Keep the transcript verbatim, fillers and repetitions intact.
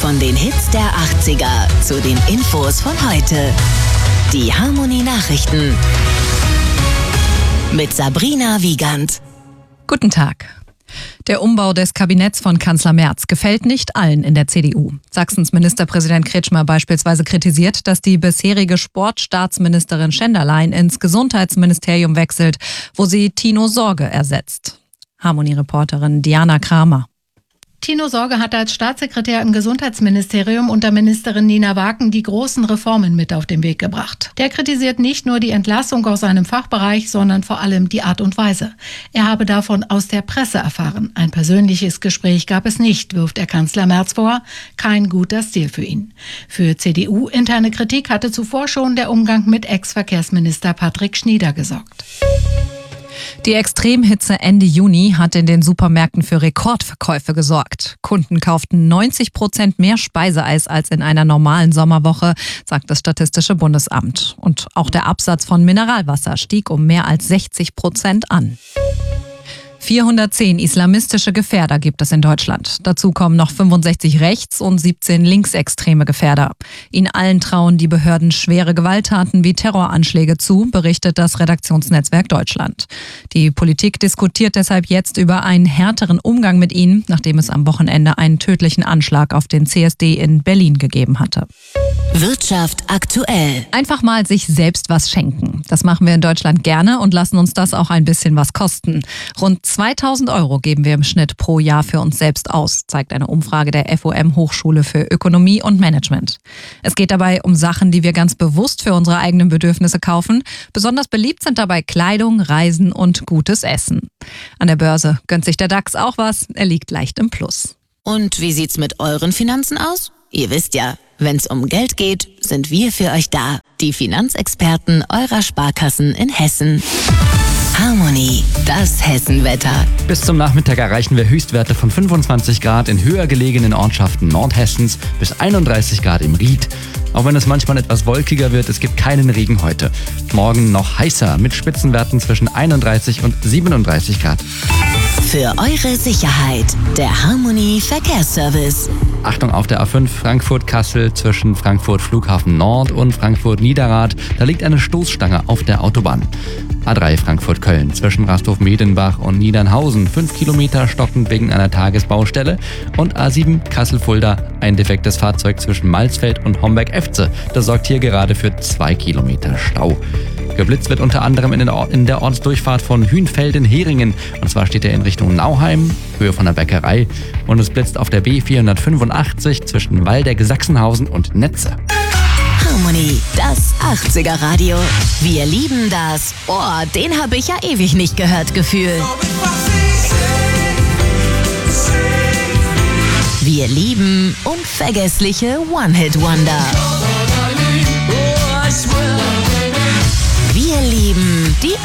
Von den Hits der achtziger zu den Infos von heute. Die Harmonie Nachrichten mit Sabrina Wiegand. Guten Tag. Der Umbau des Kabinetts von Kanzler Merz gefällt nicht allen in der C D U. Sachsens Ministerpräsident Kretschmer beispielsweise kritisiert, dass die bisherige Sportstaatsministerin Schenderlein ins Gesundheitsministerium wechselt, wo sie Tino Sorge ersetzt. Harmonie-Reporterin Diana Kramer. Tino Sorge hat als Staatssekretär im Gesundheitsministerium unter Ministerin Nina Waken die großen Reformen mit auf den Weg gebracht. Der kritisiert nicht nur die Entlassung aus seinem Fachbereich, sondern vor allem die Art und Weise. Er habe davon aus der Presse erfahren. Ein persönliches Gespräch gab es nicht, wirft er Kanzler Merz vor. Kein guter Stil für ihn. Für C D U-interne Kritik hatte zuvor schon der Umgang mit Ex-Verkehrsminister Patrick Schnieder gesorgt. Die Extremhitze Ende Juni hat in den Supermärkten für Rekordverkäufe gesorgt. Kunden kauften neunzig Prozent mehr Speiseeis als in einer normalen Sommerwoche, sagt das Statistische Bundesamt. Und auch der Absatz von Mineralwasser stieg um mehr als sechzig Prozent an. vierhundertzehn islamistische Gefährder gibt es in Deutschland. Dazu kommen noch fünfundsechzig rechts- und siebzehn linksextreme Gefährder. Ihnen allen trauen die Behörden schwere Gewalttaten wie Terroranschläge zu, berichtet das Redaktionsnetzwerk Deutschland. Die Politik diskutiert deshalb jetzt über einen härteren Umgang mit ihnen, nachdem es am Wochenende einen tödlichen Anschlag auf den C S D in Berlin gegeben hatte. Wirtschaft aktuell. Einfach mal sich selbst was schenken. Das machen wir in Deutschland gerne und lassen uns das auch ein bisschen was kosten. Rund zweitausend Euro geben wir im Schnitt pro Jahr für uns selbst aus, zeigt eine Umfrage der F O M-Hochschule für Ökonomie und Management. Es geht dabei um Sachen, die wir ganz bewusst für unsere eigenen Bedürfnisse kaufen. Besonders beliebt sind dabei Kleidung, Reisen und gutes Essen. An der Börse gönnt sich der DAX auch was, er liegt leicht im Plus. Und wie sieht's mit euren Finanzen aus? Ihr wisst ja, wenn's um Geld geht, sind wir für euch da. Die Finanzexperten eurer Sparkassen in Hessen. Harmonie, das Hessenwetter. Bis zum Nachmittag erreichen wir Höchstwerte von fünfundzwanzig Grad in höher gelegenen Ortschaften Nordhessens bis einunddreißig Grad im Ried. Auch wenn es manchmal etwas wolkiger wird, es gibt keinen Regen heute. Morgen noch heißer mit Spitzenwerten zwischen einunddreißig und siebenunddreißig Grad. Für eure Sicherheit, der Harmonie Verkehrsservice. Achtung auf der A fünf Frankfurt-Kassel zwischen Frankfurt Flughafen Nord und Frankfurt Niederrad. Da liegt eine Stoßstange auf der Autobahn. A drei Frankfurt-Köln zwischen Rasthof-Medenbach und Niedernhausen. fünf Kilometer stockend wegen einer Tagesbaustelle. Und A sieben Kassel-Fulda, ein defektes Fahrzeug zwischen Malsfeld und Homberg-Efze. Das sorgt hier gerade für zwei Kilometer Stau. Geblitzt wird unter anderem in, den Or- in der Ortsdurchfahrt von Hünfelden-Heringen. Und zwar steht er in Richtung Nauheim, Höhe von der Bäckerei. Und es blitzt auf der B vierhundertfünfundachtzig zwischen Waldeck, Sachsenhausen und Netze. Harmonie, das achtziger Radio. Wir lieben das. Oh, den habe ich ja ewig nicht gehört, Gefühl. Wir lieben unvergessliche One-Hit-Wonder. Wir lieben die